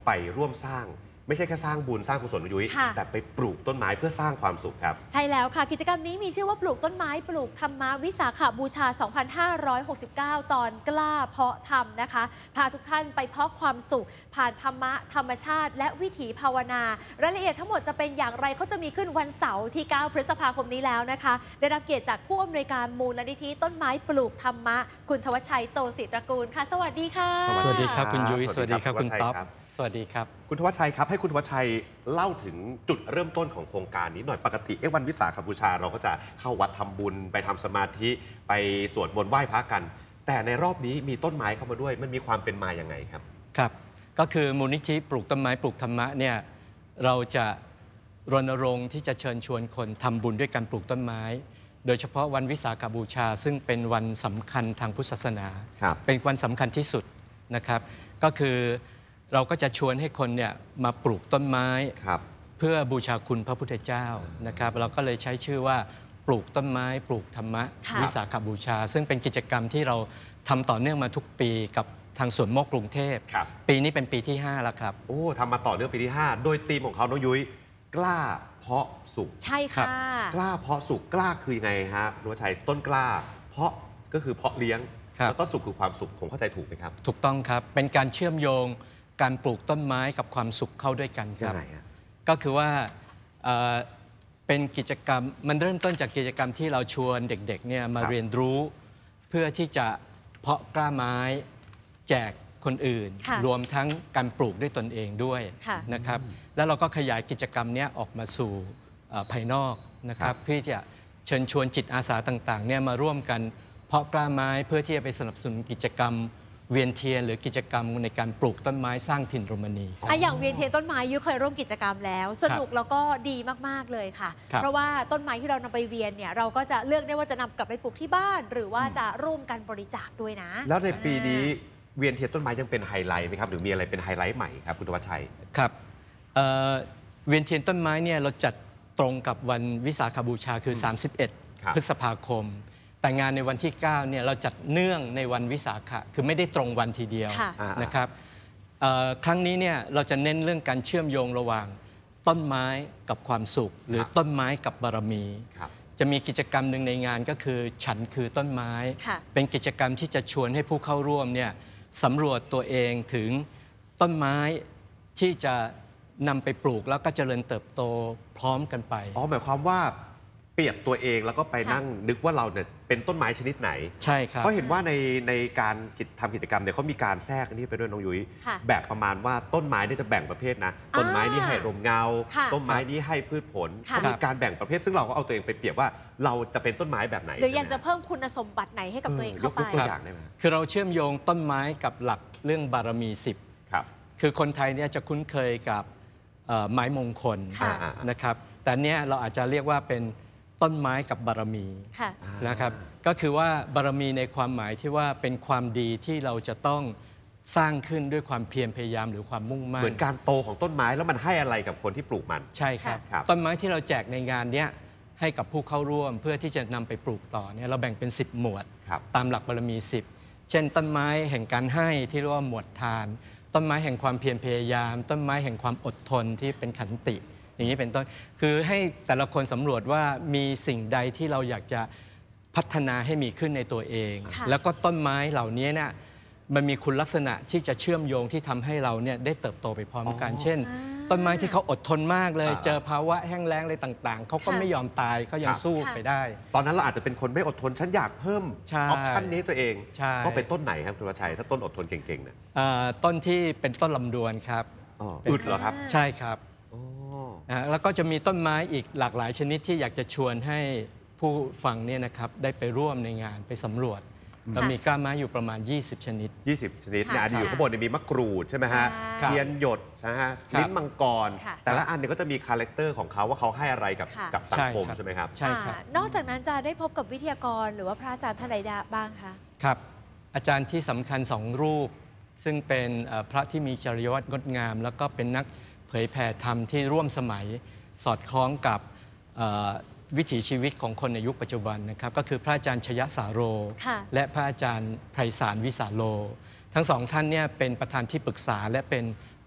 ไปร่วมสร้างไม่ใช่แค่สร้างบุญสร้างกุศลยุ้ยแต่ไปปลูกต้นไม้เพื่อสร้างความสุขครับใช่แล้วค่ะกิจกรรมนี้มีชื่อว่าปลูกต้นไม้ปลูกธรรมวิสาขบูชา 2569 ตอนกล้าเพาะธรรมนะคะพาทุกท่านไปเพาะความสุขผ่านธรรมะธรรมชาติและวิถีภาวนารายละเอียดทั้งหมดจะเป็นอย่างไรเขาจะมีขึ้นวันเสาร์ที่ 9 พฤษภาคมนี้แล้วนะคะได้รับเกียรติจากผู้อำนวยการมูลนิธิต้นไม้ปลูกธรรมะคุณทวชชัยโตศิตระกูลค่ะสวัสดีค่ะสวัสดีครับคุณยุ้ยสวัสดีครับคุณต๊อบสวัสดีครับคุณทวชชัยครับให้คุณทวชชัยเล่าถึงจุดเริ่มต้นของโครงการนี้หน่อยปกติวันวิสาขบูชาเราก็จะเข้าวัดทำบุญไปทำสมาธิไปสวดมนต์ไหว้พระกันแต่ในรอบนี้มีต้นไม้เข้ามาด้วยมันมีความเป็นมาอย่างไงครับครับก็คือมูลนิธิปลูกต้นไม้ปลูกธรรมะเนี่ยเราจะรณรงค์ที่จะเชิญชวนคนทำบุญด้วยการปลูกต้นไม้โดยเฉพาะวันวิสาขบูชาซึ่งเป็นวันสำคัญทางพุทธศาสนาเป็นวันสำคัญที่สุดนะครับก็คือเราก็จะชวนให้คนเนี่ยมาปลูกต้นไม้เพื่อบูชาคุณพระพุทธเจ้านะครับเราก็เลยใช้ชื่อว่าปลูกต้นไม้ปลูกธรรมะวิสาขบูชาซึ่งเป็นกิจกรรมที่เราทำต่อเนื่องมาทุกปีกับทางสวนโมกกรุงเทพปีนี้เป็นปีที่5แล้วครับโอ้ทำมาต่อเนื่องปีที่5โดยธีมของเขาน้องยุ้ยกล้าเพาะสุขใช่ค่ะกล้าเพาะสุขกล้าคือยังไงฮะคุณทวชชัยต้นกล้าเพาะก็คือเพาะเลี้ยงแล้วก็สุขคือความสุขผมเข้าใจถูกไหมครับถูกต้องครับเป็นการเชื่อมโยงการปลูกต้นไม้กับความสุขเข้าด้วยกันครับก็คือว่าเป็นกิจกรรมมันเริ่มต้นจากกิจกรรมที่เราชวนเด็กๆเนี่ยมาเรียนรู้เพื่อที่จะเพาะกล้าไม้แจกคนอื่นรวมทั้งการปลูกด้วยตนเองด้วยนะครับแล้วเราก็ขยายกิจกรรมนี้ออกมาสู่ภายนอกนะครับเพื่อที่จะเชิญชวนจิตอาสาต่างๆเนี่ยมาร่วมกันเพาะกล้าไม้เพื่อที่จะไปสนับสนุนกิจกรรมเวียนเทียนหรือกิจกรรมในการปลูกต้นไม้สร้างถิ่นโรมานีอย่างเวียนเทียนต้นไม้ยุ้ยเคยร่วมกิจกรรมแล้วสนุกแล้วก็ดีมากๆเลยค่ะเพราะว่าต้นไม้ที่เรานำไปเวียนเนี่ยเราก็จะเลือกได้ว่าจะนำกลับไปปลูกที่บ้านหรือว่าจะร่วมกันบริจาคด้วยนะแล้วในปีนี้เวียนเทียนต้นไม้ยังเป็นไฮไลท์ไหมครับหรือมีอะไรเป็นไฮไลท์ใหม่ครับคุณทวชชัยครับเวียนเทียนต้นไม้เนี่ยเราจัดตรงกับวันวิสาขบูชาคือ31 พฤษภาคมแต่งานในวันที่9เนี่ยเราจัดเนื่องในวันวิสาขะคือไม่ได้ตรงวันทีเดียวนะครับครั้งนี้เนี่ยเราจะเน้นเรื่องการเชื่อมโยงระหว่างต้นไม้กับความสุขหรือต้นไม้กับบารมีจะมีกิจกรรมหนึ่งในงานก็คือฉันคือต้นไม้เป็นกิจกรรมที่จะชวนให้ผู้เข้าร่วมเนี่ยสำรวจตัวเองถึงต้นไม้ที่จะนำไปปลูกแล้วก็เจริญเติบโตพร้อมกันไปหมายความว่าเปรียบตัวเองแล้วก็ไปนั่งนึกว่าเราเนี่ยเป็นต้นไม้ชนิดไหนใช่ครับเพราะเห็นว่าในการทำกิจกรรมเนี่ยเขามีการแทรกนี่ไปด้วยน้องยุ้ยแบบประมาณว่าต้นไม้เนี่ยจะแบ่งประเภทนะต้นไม้นี้ให้ร่มเงาต้นไม้นี้ให้พืชผลเขามีการแบ่งประเภทซึ่งเราก็เอาตัวเองไปเปรียบว่าเราจะเป็นต้นไม้แบบไหนหรืออยากจะเพิ่มคุณสมบัติไหนให้กับตัวเองเข้าไปตัวอย่างได้ไหมคือเราเชื่อมโยงต้นไม้กับหลักเรื่องบารมี10ครับคือคนไทยเนี่ยจะคุ้นเคยกับไม้มงคลนะครับแต่เนี้ยเราอาจจะเรียกว่าเป็นต้นไม้กับบารมีนะครับก็คือว่าบารมีในความหมายที่ว่าเป็นความดีที่เราจะต้องสร้างขึ้นด้วยความเพียรพยายามหรือความมุ่งมั่นเหมือนการโตของต้นไม้แล้วมันให้อะไรกับคนที่ปลูกมันใช่ครับต้นไม้ที่เราแจกในงานเนี้ยให้กับผู้เข้าร่วมเพื่อที่จะนำไปปลูกต่อเนี่ยเราแบ่งเป็น10หมวดตามหลักบารมี10เช่นต้นไม้แห่งการให้ที่เรียกว่าหมวดทานต้นไม้แห่งความเพียรพยายามต้นไม้แห่งความอดทนที่เป็นขันติอย่างนี้เป็นต้นคือให้แต่ละคนสำรวจว่ามีสิ่งใดที่เราอยากจะพัฒนาให้มีขึ้นในตัวเองแล้วก็ต้นไม้เหล่านี้เนี่ยมันมีคุณลักษณะที่จะเชื่อมโยงที่ทำให้เราเนี่ยได้เติบโตไปพร้อมกันเช่นต้นไม ที่เขาอดทนมากเลยเจอภาวะแห้งแล้งอะไรต่างๆเขาก็ไม่ยอมตายเขายังสู้ไปได้ตอนนั้นเราอาจจะเป็นคนไม่อดทนฉันอยากเพิ่มออปชั่นนี้ตัวเองก็เป็นต้นไหนครับคุณวชัยถ้าต้นอดทนเก่งๆเนี่ยต้นที่เป็นต้นลำดวนครับอึดเหรอครับใช่ครับแล้วก็จะมีต้นไม้อีกหลากหลายชนิดที่อยากจะชวนให้ผู้ฟังเนี่ยนะครับได้ไปร่วมในงานไปสำรวจเรามีกล้าไม้อยู่ประมาณ20ชนิด 20ชนิดเนี่ยอยู่ข้างบนมีมะกรูดใช่ไหมฮะเทียนหยดนะฮะลิ้นมังกรแต่ละอันเนี่ยก็จะมีคาแรคเตอร์ของเขาว่าเขาให้อะไรกับสังคมใช่ไหมครับใช่ครับนอกจากนั้นจะได้พบกับวิทยากรหรือว่าพระอาจารย์ท่านใดบ้างคะครับอาจารย์ที่สำคัญ2รูปซึ่งเป็นพระที่มีจริยวัตรงดงามแล้วก็เป็นนักเผยแผ่ธรรมที่ร่วมสมัยสอดคล้องกับวิถีชีวิตของคนในยุคปัจจุบันนะครับก็คือพระอาจารย์ชยสาโรและพระอาจารย์ไพศาลวิสาโลทั้งสองท่านเนี่ยเป็นประธานที่ปรึกษาและเป็นป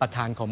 ประธานของ